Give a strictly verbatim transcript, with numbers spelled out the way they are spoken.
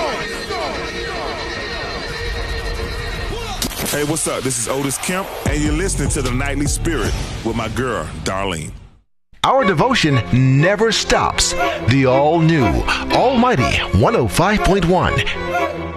Hey, what's up? This is Otis Kemp, and you're listening to The Nightly Spirit with my girl, Darlene. Our devotion never stops. The all-new Almighty one oh five point one.